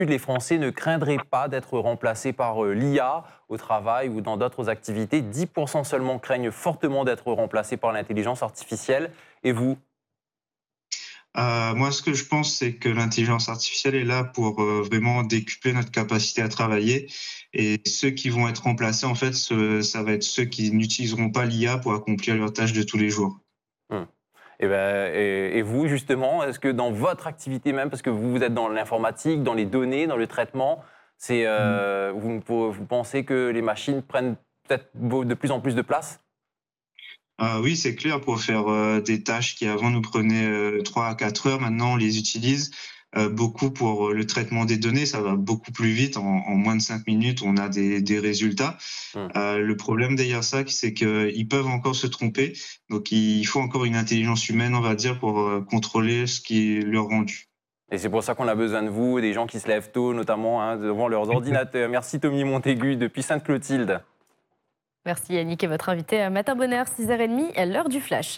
les Français ne craindraient pas d'être remplacés par l'IA au travail ou dans d'autres activités. 10% seulement craignent fortement d'être remplacés par l'intelligence artificielle. Et vous? Moi, ce que je pense, c'est que l'intelligence artificielle est là pour vraiment décupler notre capacité à travailler. Et ceux qui vont être remplacés, en fait, ça va être ceux qui n'utiliseront pas l'IA pour accomplir leurs tâches de tous les jours. Hmm. Et vous, justement, est-ce que dans votre activité même, parce que vous êtes dans l'informatique, dans les données, dans le traitement, vous pensez que les machines prennent peut-être de plus en plus de place? Oui, c'est clair, pour faire des tâches qui avant nous prenaient 3 à 4 heures, maintenant on les utilise beaucoup pour le traitement des données. Ça va beaucoup plus vite. En moins de 5 minutes, on a des résultats. Hmm. Le problème derrière ça, c'est qu'ils peuvent encore se tromper. Donc il faut encore une intelligence humaine, on va dire, pour contrôler ce qui est leur rendu. Et c'est pour ça qu'on a besoin de vous, des gens qui se lèvent tôt, notamment devant leurs ordinateurs. Merci Tommy Montaigu depuis Sainte-Clotilde. Merci Yannick et votre invité à Matin Bonheur, 6h30, à l'heure du flash.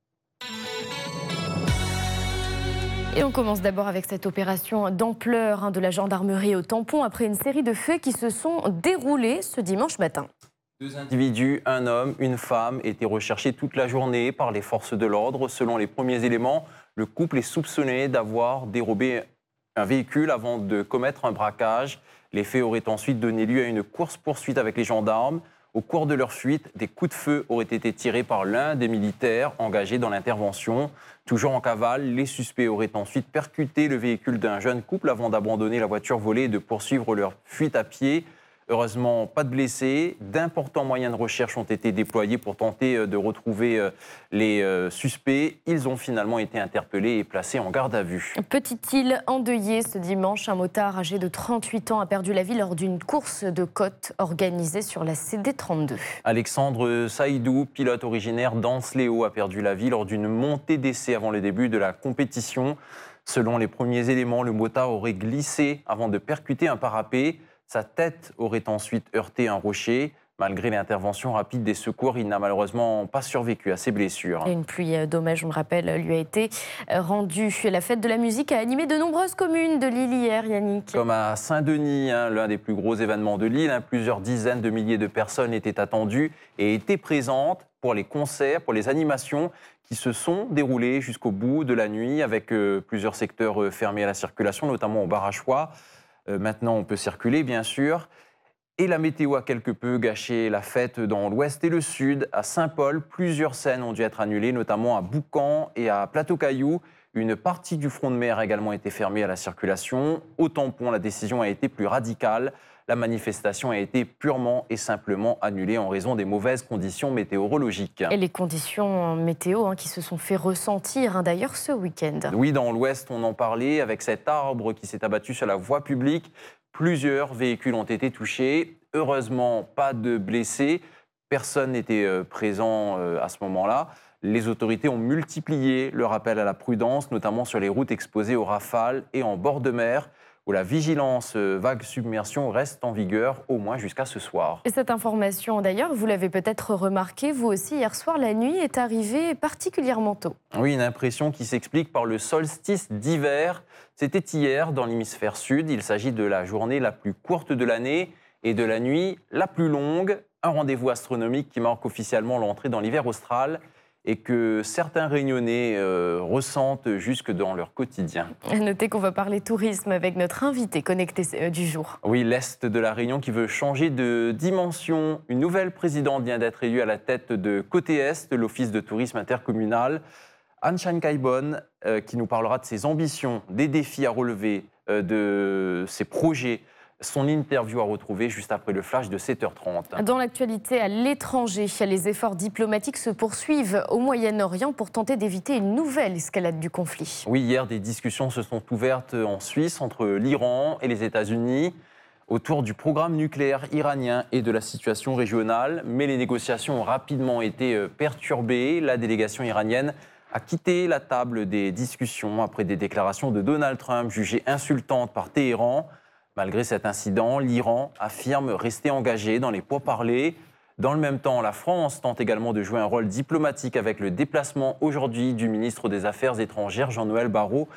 Et on commence d'abord avec cette opération d'ampleur de la gendarmerie au tampon après une série de faits qui se sont déroulés ce dimanche matin. 2 individus, un homme, une femme, étaient recherchés toute la journée par les forces de l'ordre. Selon les premiers éléments, le couple est soupçonné d'avoir dérobé un véhicule avant de commettre un braquage. Les faits auraient ensuite donné lieu à une course-poursuite avec les gendarmes. Au cours de leur fuite, des coups de feu auraient été tirés par l'un des militaires engagés dans l'intervention. Toujours en cavale, les suspects auraient ensuite percuté le véhicule d'un jeune couple avant d'abandonner la voiture volée et de poursuivre leur fuite à pied. Heureusement, pas de blessés. D'importants moyens de recherche ont été déployés pour tenter de retrouver les suspects. Ils ont finalement été interpellés et placés en garde à vue. Petite île endeuillée ce dimanche, un motard âgé de 38 ans a perdu la vie lors d'une course de côte organisée sur la CD32. Alexandre Saïdou, pilote originaire d'Anse-Léo, a perdu la vie lors d'une montée d'essai avant le début de la compétition. Selon les premiers éléments, le motard aurait glissé avant de percuter un parapet. Sa tête aurait ensuite heurté un rocher. Malgré l'intervention rapide des secours, il n'a malheureusement pas survécu à ses blessures. Et une pluie d'hommages, on le rappelle, lui a été rendue. La fête de la musique a animé de nombreuses communes de l'île hier, Yannick. Comme à Saint-Denis, l'un des plus gros événements de l'île, plusieurs dizaines de milliers de personnes étaient attendues et étaient présentes pour les concerts, pour les animations qui se sont déroulées jusqu'au bout de la nuit avec plusieurs secteurs fermés à la circulation, notamment au bar à choix. Maintenant, on peut circuler, bien sûr. Et la météo a quelque peu gâché la fête dans l'ouest et le sud. À Saint-Paul, plusieurs scènes ont dû être annulées, notamment à Boucan et à Plateau-Caillou. Une partie du front de mer a également été fermée à la circulation. Au tampon, la décision a été plus radicale. La manifestation a été purement et simplement annulée en raison des mauvaises conditions météorologiques. Et les conditions météo qui se sont fait ressentir d'ailleurs ce week-end. Oui, dans l'ouest, on en parlait avec cet arbre qui s'est abattu sur la voie publique. Plusieurs véhicules ont été touchés. Heureusement, pas de blessés. Personne n'était présent à ce moment-là. Les autorités ont multiplié leur appel à la prudence, notamment sur les routes exposées aux rafales et en bord de mer, où la vigilance vague submersion reste en vigueur au moins jusqu'à ce soir. Et cette information, d'ailleurs, vous l'avez peut-être remarqué, vous aussi, hier soir, la nuit est arrivée particulièrement tôt. Oui, une impression qui s'explique par le solstice d'hiver. C'était hier dans l'hémisphère sud. Il s'agit de la journée la plus courte de l'année et de la nuit la plus longue. Un rendez-vous astronomique qui marque officiellement l'entrée dans l'hiver austral et que certains Réunionnais ressentent jusque dans leur quotidien. Notez qu'on va parler tourisme avec notre invité connecté du jour. Oui, l'Est de la Réunion qui veut changer de dimension. Une nouvelle présidente vient d'être élue à la tête de Côté Est, l'Office de tourisme intercommunal. Anne-Chan Kaibon, qui nous parlera de ses ambitions, des défis à relever, de ses projets. Son interview à retrouver juste après le flash de 7h30. Dans l'actualité à l'étranger, les efforts diplomatiques se poursuivent au Moyen-Orient pour tenter d'éviter une nouvelle escalade du conflit. Oui, hier, des discussions se sont ouvertes en Suisse entre l'Iran et les États-Unis autour du programme nucléaire iranien et de la situation régionale. Mais les négociations ont rapidement été perturbées. La délégation iranienne a quitté la table des discussions après des déclarations de Donald Trump jugées insultantes par Téhéran. Malgré cet incident, l'Iran affirme rester engagé dans les pourparlers. Dans le même temps, la France tente également de jouer un rôle diplomatique avec le déplacement aujourd'hui du ministre des Affaires étrangères, Jean-Noël Barrot,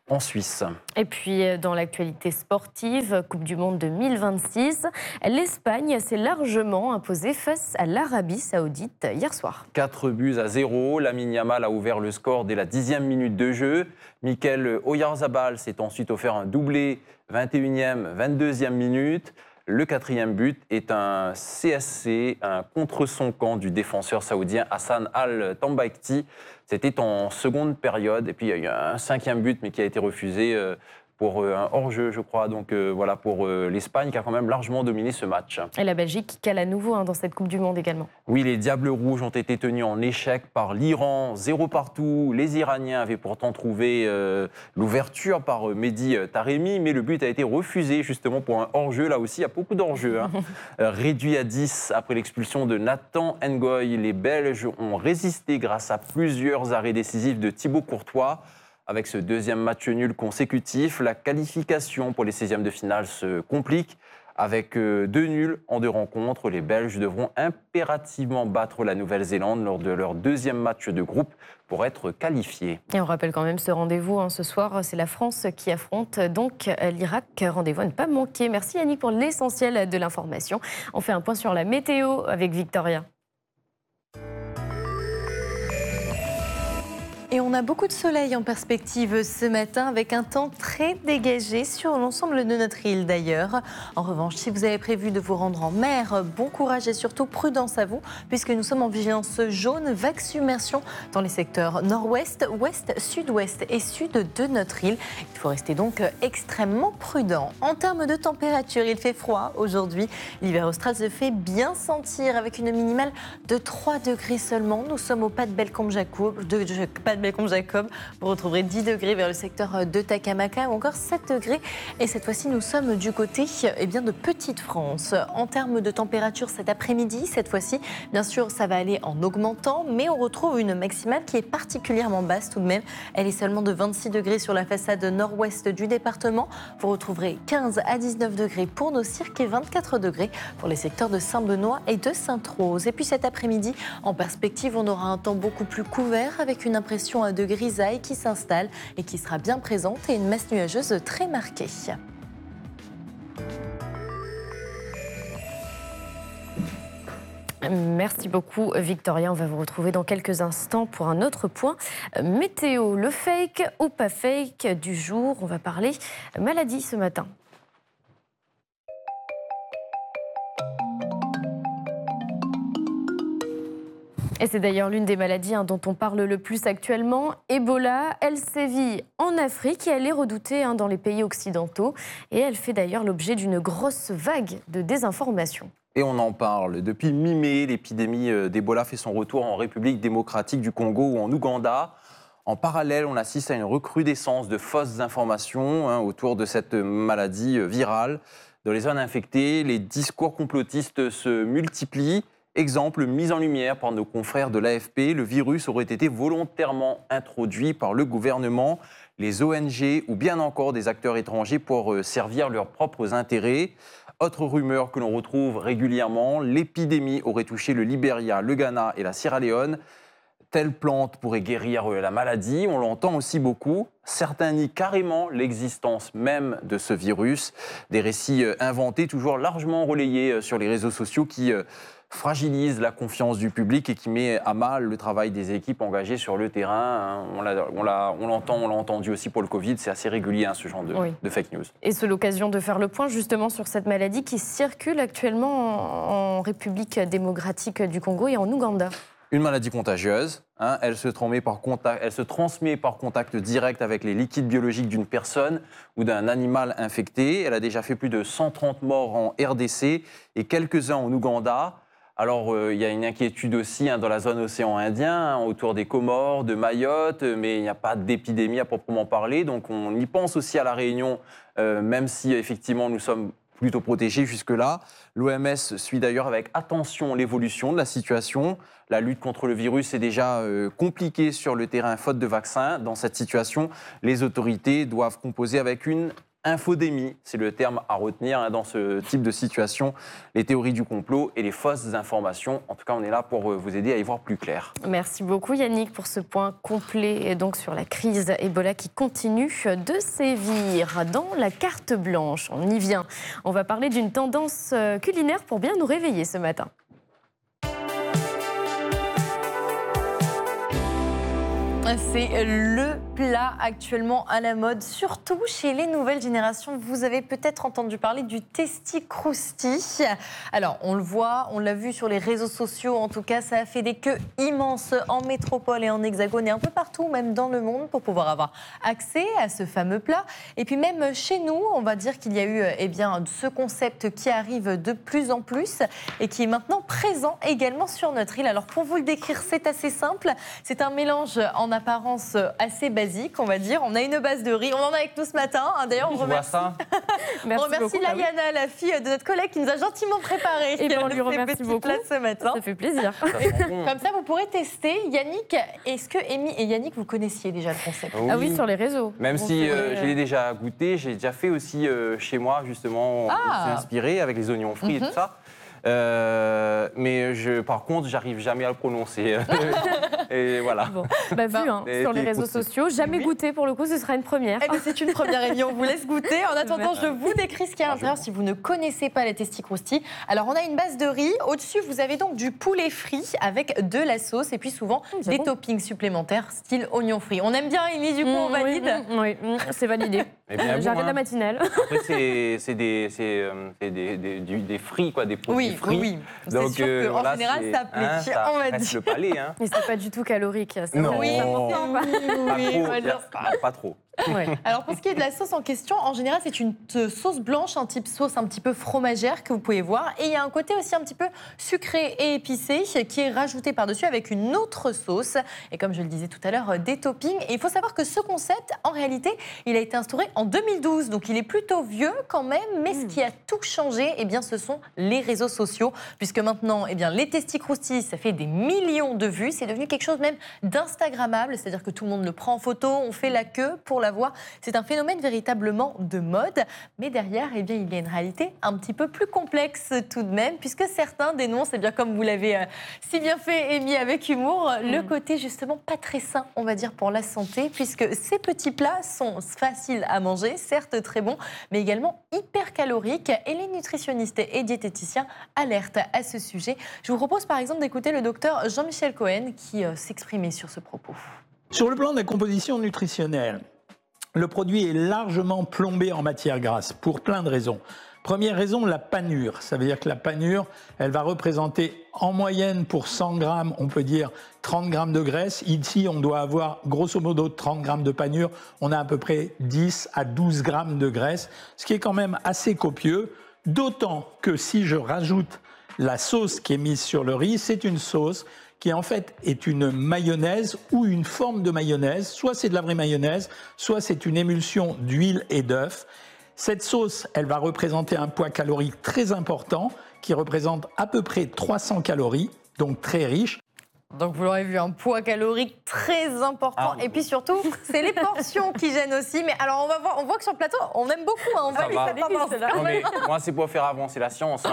en Suisse. Et puis, dans l'actualité sportive, Coupe du Monde 2026, l'Espagne s'est largement imposée face à l'Arabie Saoudite hier soir. 4-0, Lamine Yamal a ouvert le score dès la 10e minute de jeu. Mikel Oyarzabal s'est ensuite offert un doublé 21e, 22e minute. Le 4e but est un CSC, un contre son camp du défenseur saoudien Hassan Al-Tambakhti. C'était en seconde période. Et puis il y a eu un 5e but, mais qui a été refusé pour un hors-jeu, je crois. Donc voilà, pour l'Espagne qui a quand même largement dominé ce match. Et la Belgique qui cale à nouveau dans cette Coupe du Monde également. Oui, les Diables Rouges ont été tenus en échec par l'Iran, 0 partout. Les Iraniens avaient pourtant trouvé l'ouverture par Mehdi Taremi, mais le but a été refusé justement pour un hors-jeu. Là aussi, il y a beaucoup d'hors-jeu. Réduit à 10 après l'expulsion de Nathan Ngoy, les Belges ont résisté grâce à plusieurs arrêts décisifs de Thibaut Courtois. Avec ce deuxième match nul consécutif, la qualification pour les 16e de finale se complique. Avec 2 nuls en 2 rencontres, les Belges devront impérativement battre la Nouvelle-Zélande lors de leur 2e match de groupe pour être qualifiés. Et on rappelle quand même ce rendez-vous ce soir, c'est la France qui affronte donc l'Irak. Rendez-vous à ne pas manquer. Merci Yannick pour l'essentiel de l'information. On fait un point sur la météo avec Victoria. Et on a beaucoup de soleil en perspective ce matin avec un temps très dégagé sur l'ensemble de notre île d'ailleurs. En revanche, si vous avez prévu de vous rendre en mer, bon courage et surtout prudence à vous puisque nous sommes en vigilance jaune, vague submersion dans les secteurs nord-ouest, ouest, sud-ouest et sud de notre île. Il faut rester donc extrêmement prudent. En termes de température, il fait froid aujourd'hui. L'hiver austral se fait bien sentir avec une minimale de 3 degrés seulement. Nous sommes au pas de Bellecombe-Jacob. Vous retrouverez 10 degrés vers le secteur de Takamaka ou encore 7 degrés. Et cette fois-ci, nous sommes du côté de Petite-France. En termes de température cet après-midi, cette fois-ci, bien sûr, ça va aller en augmentant, mais on retrouve une maximale qui est particulièrement basse tout de même. Elle est seulement de 26 degrés sur la façade nord-ouest du département. Vous retrouverez 15 à 19 degrés pour nos cirques et 24 degrés pour les secteurs de Saint-Benoît et de Sainte-Rose. Et puis cet après-midi, en perspective, on aura un temps beaucoup plus couvert avec une impression de grisaille qui s'installe et qui sera bien présente et une masse nuageuse très marquée. Merci beaucoup Victoria, on va vous retrouver dans quelques instants pour un autre point météo, le fake ou pas fake du jour. On va parler maladie ce matin. Et c'est d'ailleurs l'une des maladies dont on parle le plus actuellement. Ebola, elle sévit en Afrique et elle est redoutée dans les pays occidentaux. Et elle fait d'ailleurs l'objet d'une grosse vague de désinformation. Et on en parle. Depuis mi-mai, l'épidémie d'Ebola fait son retour en République démocratique du Congo ou en Ouganda. En parallèle, on assiste à une recrudescence de fausses informations autour de cette maladie virale. Dans les zones infectées, les discours complotistes se multiplient. Exemple mis en lumière par nos confrères de l'AFP, le virus aurait été volontairement introduit par le gouvernement, les ONG ou bien encore des acteurs étrangers pour servir leurs propres intérêts. Autre rumeur que l'on retrouve régulièrement, l'épidémie aurait touché le Libéria, le Ghana et la Sierra Leone. Telle plante pourrait guérir la maladie, on l'entend aussi beaucoup. Certains nient carrément l'existence même de ce virus. Des récits inventés, toujours largement relayés sur les réseaux sociaux qui fragilise la confiance du public et qui met à mal le travail des équipes engagées sur le terrain. On l'a entendu aussi pour le Covid, c'est assez régulier ce genre de fake news. Et c'est l'occasion de faire le point justement sur cette maladie qui circule actuellement en République démocratique du Congo et en Ouganda. Une maladie contagieuse, elle se transmet par contact direct avec les liquides biologiques d'une personne ou d'un animal infecté. Elle a déjà fait plus de 130 morts en RDC et quelques-uns en Ouganda. Alors, il y a une inquiétude aussi dans la zone océan Indien, autour des Comores, de Mayotte, mais il n'y a pas d'épidémie à proprement parler. Donc, on y pense aussi à La Réunion, même si, effectivement, nous sommes plutôt protégés jusque-là. L'OMS suit d'ailleurs avec attention l'évolution de la situation. La lutte contre le virus est déjà compliquée sur le terrain, faute de vaccins. Dans cette situation, les autorités doivent composer avec une infodémie, c'est le terme à retenir dans ce type de situation, les théories du complot et les fausses informations. En tout cas, on est là pour vous aider à y voir plus clair. Merci beaucoup Yannick pour ce point complet et donc sur la crise Ebola qui continue de sévir. Dans la carte blanche, on y vient. On va parler d'une tendance culinaire pour bien nous réveiller ce matin. C'est le plat actuellement à la mode, surtout chez les nouvelles générations. Vous avez peut-être entendu parler du Testi Crousti. Alors, on le voit, on l'a vu sur les réseaux sociaux. En tout cas, ça a fait des queues immenses en métropole et en hexagone et un peu partout, même dans le monde, pour pouvoir avoir accès à ce fameux plat. Et puis même chez nous, on va dire qu'il y a eu ce concept qui arrive de plus en plus et qui est maintenant présent également sur notre île. Alors, pour vous le décrire, c'est assez simple. C'est un mélange en apparence assez basique, on va dire. On a une base de riz. On en a avec nous ce matin. D'ailleurs, on remercie, on remercie Layana, la fille de notre collègue qui nous a gentiment préparé. Et on lui remercie beaucoup. Ce matin. Ça fait plaisir. Comme ça, vous pourrez tester. Yannick, est-ce que Amy et Yannick, vous connaissiez déjà le concept? Ah oui, sur les réseaux. Même si je l'ai déjà goûté, j'ai déjà fait aussi chez moi, justement. On s'est inspiré avec les oignons frits et tout ça. Mais par contre, j'arrive jamais à le prononcer. Et voilà. Bon. Sur les réseaux sociaux, jamais goûté pour le coup, ce sera une première. Eh bien, c'est une première, Amy, on vous laisse goûter. En attendant, je vous décris ce qu'il y a à l'intérieur si vous ne connaissez pas les Testi Crousti. Alors, on a une base de riz. Au-dessus, vous avez donc du poulet frit avec de la sauce et puis souvent des toppings supplémentaires, style oignon frit. On aime bien, Amy, du coup, on valide. Oui, c'est validé. J'arrête la matinale. Après, c'est des frits, quoi, des produits frits. Oui. Donc, c'est sûr qu'en général, ça plaît, on va dire. Le palais, hein. Mais c'est pas du tout calorique. Non, pas trop. Ouais. Alors pour ce qui est de la sauce en question, en général c'est une sauce blanche, un type sauce un petit peu fromagère que vous pouvez voir. Et il y a un côté aussi un petit peu sucré et épicé qui est rajouté par-dessus avec une autre sauce. Et comme je le disais tout à l'heure, des toppings. Et il faut savoir que ce concept, en réalité, il a été instauré en 2012. Donc il est plutôt vieux quand même. Mais ce qui a tout changé, ce sont les réseaux sociaux. Puisque maintenant, les Testi Crousti, ça fait des millions de vues. C'est devenu quelque chose même d'instagrammable. C'est-à-dire que tout le monde le prend en photo, on fait la queue pour la voir. C'est un phénomène véritablement de mode, mais derrière, il y a une réalité un petit peu plus complexe tout de même, puisque certains dénoncent, comme vous l'avez si bien fait et mis avec humour, le côté justement pas très sain, on va dire, pour la santé, puisque ces petits plats sont faciles à manger, certes très bons, mais également hyper caloriques, et les nutritionnistes et diététiciens alertent à ce sujet. Je vous propose par exemple d'écouter le docteur Jean-Michel Cohen qui s'exprimait sur ce propos. Sur le plan de la composition nutritionnelle, le produit est largement plombé en matière grasse pour plein de raisons. Première raison, la panure. Ça veut dire que la panure, elle va représenter en moyenne pour 100 grammes, on peut dire 30 grammes de graisse. Ici, on doit avoir grosso modo 30 grammes de panure. On a à peu près 10 à 12 grammes de graisse, ce qui est quand même assez copieux. D'autant que si je rajoute la sauce qui est mise sur le riz, c'est une sauce qui en fait est une mayonnaise ou une forme de mayonnaise. Soit c'est de la vraie mayonnaise, soit c'est une émulsion d'huile et d'œuf. Cette sauce, elle va représenter un poids calorique très important, qui représente à peu près 300 calories, donc très riche. Donc vous l'aurez vu, un poids calorique très important. Et puis surtout, c'est les portions qui gênent aussi. Mais alors on voit que sur le plateau, on aime beaucoup. On va moi, c'est pour faire avancer la science.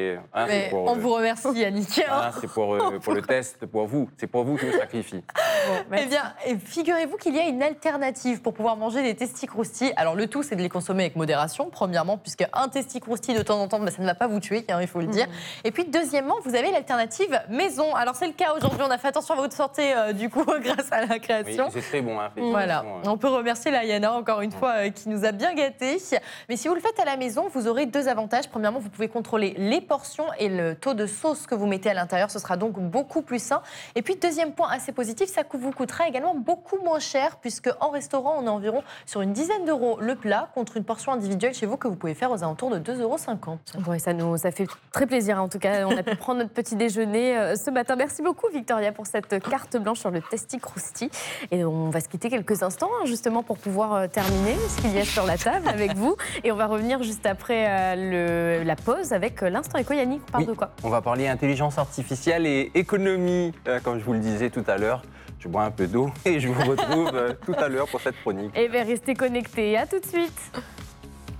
On vous remercie, Yannick. C'est pour le test, pour vous. C'est pour vous que je me sacrifie. Figurez-vous qu'il y a une alternative pour pouvoir manger des Testi Crousti. Alors le tout, c'est de les consommer avec modération, premièrement, puisque un Testi Crousti de temps en temps, ça ne va pas vous tuer, il faut le dire. Et puis deuxièmement, vous avez l'alternative maison. Alors c'est le cas aujourd'hui. On a fait attention à votre santé, du coup, grâce à la création. Oui, c'est très bon. Voilà. On peut remercier Layana, encore une fois, qui nous a bien gâtés. Mais si vous le faites à la maison, vous aurez deux avantages. Premièrement, vous pouvez contrôler les portions et le taux de sauce que vous mettez à l'intérieur. Ce sera donc beaucoup plus sain. Et puis, deuxième point assez positif, ça vous coûtera également beaucoup moins cher, puisque en restaurant, on est environ sur une dizaine d'euros le plat, contre une portion individuelle chez vous que vous pouvez faire aux alentours de 2,50 €. Ouais, ça fait très plaisir, en tout cas. On a pu prendre notre petit déjeuner ce matin. Merci beaucoup, Victoria, pour cette carte blanche sur le Testi Crousti. Et on va se quitter quelques instants, justement, pour pouvoir terminer ce qu'il y a sur la table avec vous. Et on va revenir juste après la pause avec l'Instant Éco. Yannick, on parle de quoi? On va parler intelligence artificielle et économie, comme je vous le disais tout à l'heure. Je bois un peu d'eau et je vous retrouve tout à l'heure pour cette chronique. Et bien, restez connectés. À tout de suite.